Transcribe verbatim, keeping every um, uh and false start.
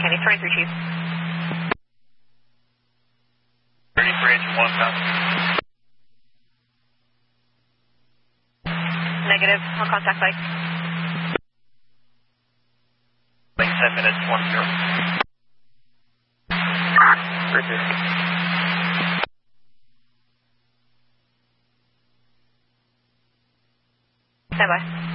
Candy, twenty-three, Chief. thirty-three, engine one, copy. Negative, no contact light. Like ten minutes, one zero. thirty-three. Stand by.